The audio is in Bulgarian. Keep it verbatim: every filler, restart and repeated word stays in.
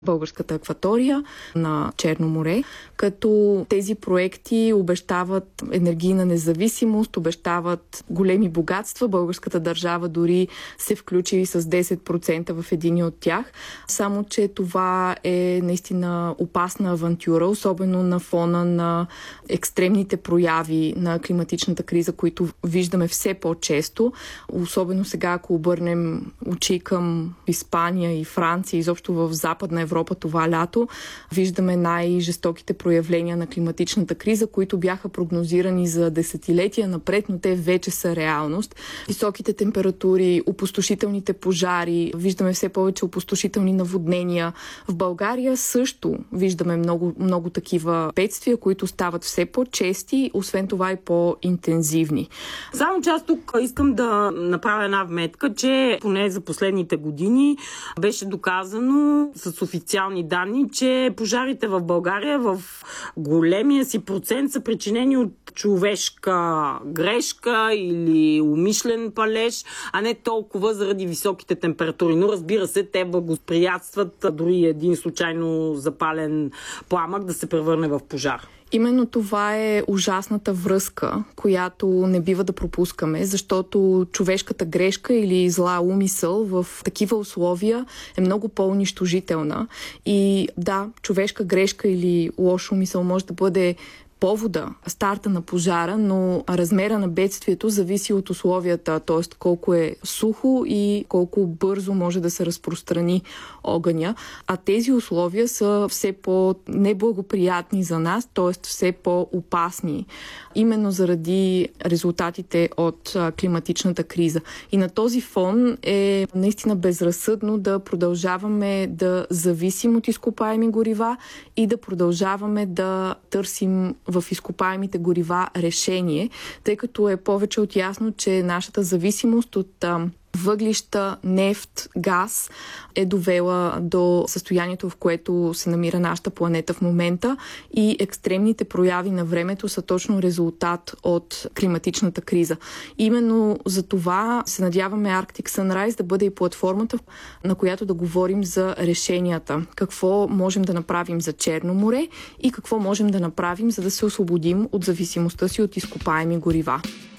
българската акватория на Черно море, като тези проекти обещават енергийна независимост, обещават големи богатства. Българската държава дори се включи с десет процента в един от тях. Само че това е наистина опасна авантюра, особено на фона на екстремните прояви на климатичната криза, които виждаме все по-често. Особено сега, ако обърнем очи към Испания и Франция, изобщо в Западна Европа това лято, виждаме най-жестоките проявления на климатичната криза, които бяха прогнозирани за десетилетия напред, но те вече са реалност. Високите температури, опустошителните пожари, виждаме все повече опустошителни наводнения. В България също виждаме много, много такива бедствия, които стават все по-чести, освен това и по-интензивни. Само че аз тук искам да направя една вметка, че поне за последните години беше доказано с официални данни, че пожарите в България в големия си процент са причинени от човешка грешка или умишлен палеж, а не толкова заради високите температури. Но разбира се, те благоприятстват дори един случайно запален пламък да се превърне в пожар. Именно това е ужасната връзка, която не бива да пропускаме, защото човешката грешка или зла умисъл в такива условия е много по-унищожителна. И да, човешка грешка или лош умисъл може да бъде повода, старта на пожара, но размера на бедствието зависи от условията, т.е. колко е сухо и колко бързо може да се разпространи огъня. А тези условия са все по-неблагоприятни за нас, т.е. все по-опасни, именно заради резултатите от климатичната криза. И на този фон е наистина безразсъдно да продължаваме да зависим от изкопаеми горива и да продължаваме да търсим в изкопаемите горива решение, тъй като е повече от ясно, че нашата зависимост от въглища, нефт, газ е довела до състоянието, в което се намира нашата планета в момента, и екстремните прояви на времето са точно резултат от климатичната криза. Именно за това се надяваме Arctic Sunrise да бъде и платформата, на която да говорим за решенията. Какво можем да направим за Черно море и какво можем да направим, за да се освободим от зависимостта си от изкопаеми горива.